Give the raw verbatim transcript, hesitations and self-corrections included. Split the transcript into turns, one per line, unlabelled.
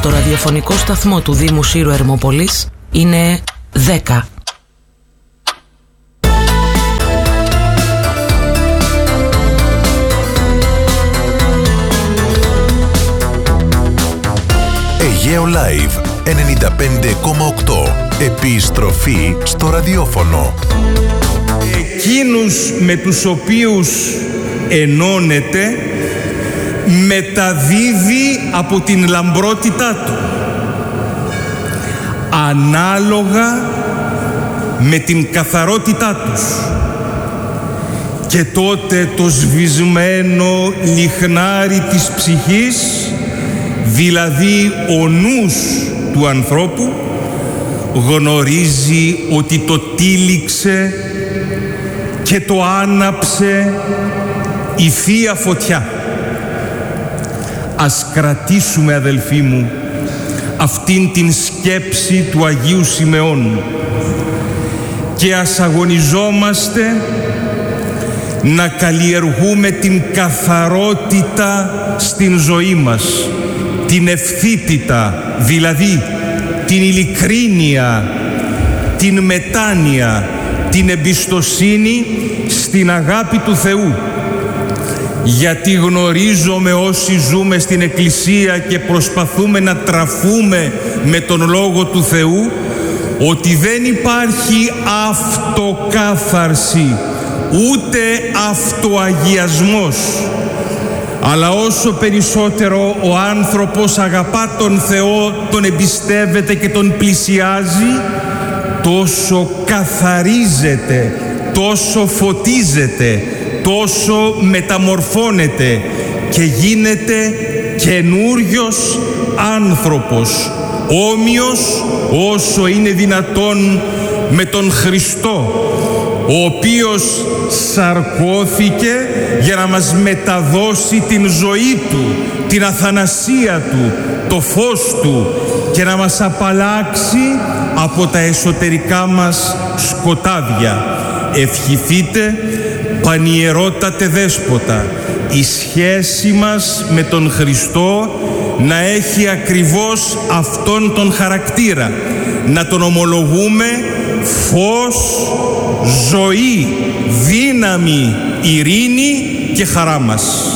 στο ραδιοφωνικό σταθμό του Δήμου Σύρου Ερμόπολης είναι δέκα.
Αιγαίο Live ενενήντα πέντε κόμμα οκτώ. Επιστροφή στο ραδιόφωνο.
Εκείνους με τους οποίους ενώνεται μεταδίδει από την λαμπρότητά του, ανάλογα με την καθαρότητά τους. Και τότε το σβησμένο λιχνάρι της ψυχής, δηλαδή ο νους του ανθρώπου, γνωρίζει ότι το τύλιξε και το άναψε η Θεία Φωτιά. Ας κρατήσουμε, αδελφοί μου, αυτήν την σκέψη του Αγίου Σιμεών και ας αγωνιζόμαστε να καλλιεργούμε την καθαρότητα στην ζωή μας, την ευθύτητα, δηλαδή την ειλικρίνεια, την μετάνοια, την εμπιστοσύνη στην αγάπη του Θεού. Γιατί γνωρίζουμε όσοι ζούμε στην Εκκλησία και προσπαθούμε να τραφούμε με τον Λόγο του Θεού, ότι δεν υπάρχει αυτοκάθαρση, ούτε αυτοαγιασμός. Αλλά όσο περισσότερο ο άνθρωπος αγαπά τον Θεό, τον εμπιστεύεται και τον πλησιάζει, τόσο καθαρίζεται, τόσο φωτίζεται, τόσο μεταμορφώνεται και γίνεται καινούριος άνθρωπος, όμοιος όσο είναι δυνατόν με τον Χριστό, ο οποίος σαρκώθηκε για να μας μεταδώσει την ζωή Του, την αθανασία Του, το φως Του και να μας απαλλάξει από τα εσωτερικά μας σκοτάδια. Ευχηθείτε, πανιερότατε Δέσποτα, η σχέση μας με τον Χριστό να έχει ακριβώς αυτόν τον χαρακτήρα, να τον ομολογούμε φως, ζωή, δύναμη, ειρήνη και χαρά μας.